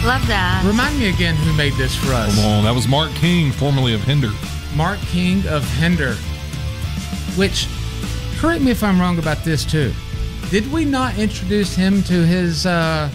Love that. Remind me again who made this for us. Come on, that was Mark King, formerly of Hinder. Mark King of Hinder. Which, correct me if I'm wrong about this too. Did we not introduce him to his? I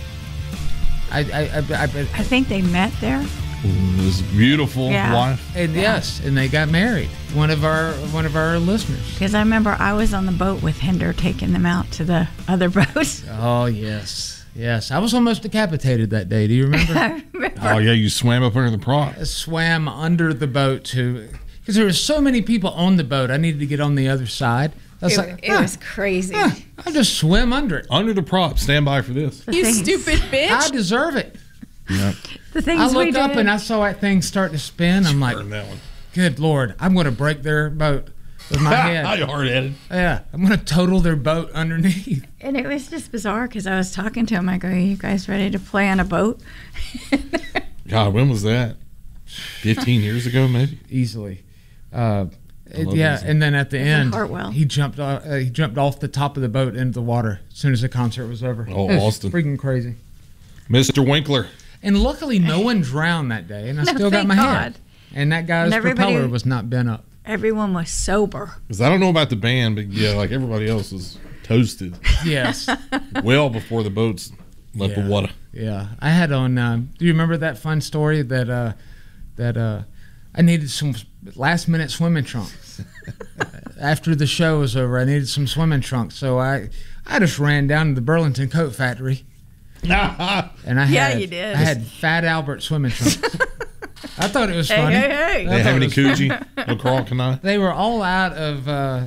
think they met there. His beautiful wife. And yes, and they got married. One of our listeners. Because I remember I was on the boat with Hinder taking them out to the other boat. Oh yes, I was almost decapitated that day. Do you remember? I remember. Oh yeah, you swam up under the prop. I swam under the boat because there were so many people on the boat. I needed to get on the other side. It was crazy. I'll just swim under it. Under the prop. Stand by for this. You stupid bitch. I deserve it. Yeah. The things I looked we up did. and I saw that thing start to spin. I'm like, that one. good Lord, I'm going to break their boat with my head. You're hard-headed. Yeah, I'm going to total their boat underneath. And it was just bizarre because I was talking to him. I go, are you guys ready to play on a boat? God, when was that? 15 years ago, maybe? Easily. Easy. And then at the end, Hartwell. he jumped off the top of the boat into the water as soon as the concert was over. Oh, It was Austin. freaking crazy. Mr. Winkler. And luckily, no one drowned that day, and I still got thank my God. head. And that guy's And everybody- propeller was not bent up. Everyone was sober. Because I don't know about the band, but yeah, like everybody else was toasted Yes. well before the boats left the water. Yeah. I had on, do you remember that fun story that I needed some last-minute swimming trunks? After the show was over, I needed some swimming trunks. So I just ran down to the Burlington Coat Factory. And you did. I had Fat Albert swimming trunks. I thought it was funny. Hey. They have any Coogee? No Carl Kanai? They were all out of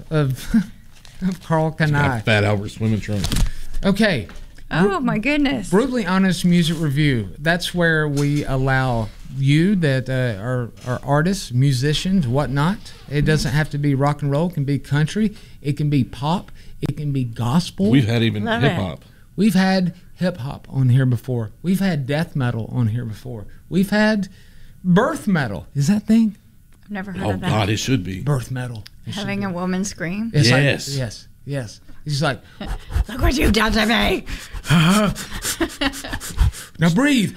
Carl Kanai. Fat Albert swimming trunk. Okay. Oh, my goodness. Brutally Honest Music Review. That's where we allow you that are artists, musicians, whatnot. It doesn't have to be rock and roll. It can be country. It can be pop. It can be gospel. We've had even Love hip hop. We've had hip hop on here before. We've had death metal on here before. We've had birth metal. Is that thing? I've never heard Oh of that. God, it should be. Birth metal. It should Having be. a woman scream. It's like- Yes. yes. He's like, Look what you've done to me. now breathe.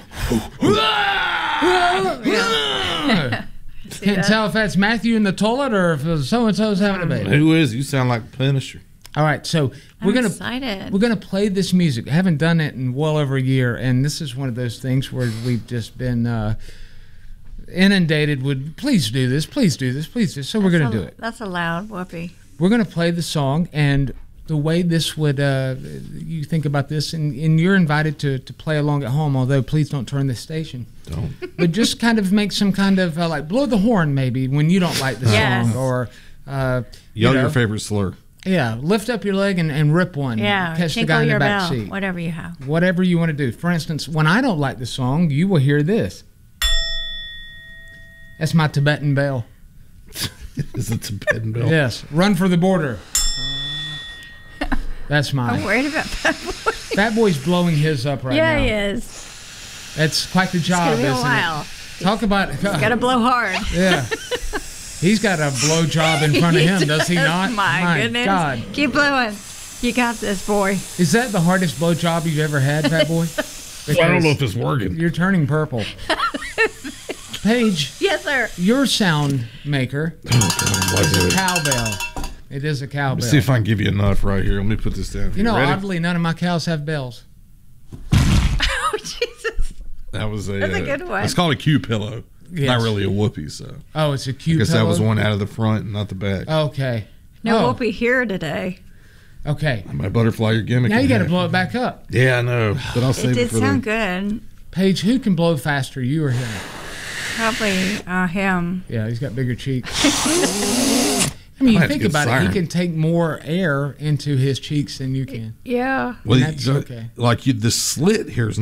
Can't tell if that's Matthew in the toilet or if so-and-so's having a baby. Who is? You sound like Punisher. All right, so I'm excited. we're gonna play this music. I haven't done it in well over a year, and this is one of those things where we've just been inundated with please do this, please do this, please do this. So we're gonna do it. That's a loud whoopee. We're gonna play the song, and the way this would you think about this, and you're invited to play along at home. Although please don't turn this station. Don't. But just kind of make some kind of like blow the horn maybe when you don't like the Yes. song, or Yell know. your favorite slur. yeah, lift up your leg and rip one. Yeah, catch the tinkle guy in the your back bell. seat. Whatever you have. Whatever you want to do. For instance, when I don't like the song, you will hear this. That's my Tibetan bell. Is it Tibetan bell? Yes, run for the border. That's I'm mine. worried about Fat Boy. Fat Boy's blowing his up right Yeah, now. he is. That's quite the It's job, going to be a isn't while. it? Talk about Got to blow hard. yeah. He's got a blow job in front of him, does he not? My goodness. God. Keep blowing. You got this, boy. Is that the hardest blow job you've ever had, Fat Boy? I don't know if it's working. You're turning purple. Paige, Yes, sir. your sound maker is a Let's cowbell. It is a cowbell. see if I can give you enough right here. Let me put this down. You know, Ready? oddly, none of my cows have bells. Oh, Jesus. That was That's a good one. It's called a Q pillow. Yes. Not really a whoopee, so. Oh, it's a I cute guess that pillow? was one out of the front and not the back. Okay. No Oh, whoopee here today. Okay. My butterfly, your gimmick. Now you in got to half. blow it back up. Yeah, I know. But I'll It save it did for sound the. good. Paige, who can blow faster, you or him? Probably him. Yeah, he's got bigger cheeks. I mean, I you have to think get about it. siren. He can take more air into his cheeks than you can. Yeah. Well, That's okay. Like the slit here is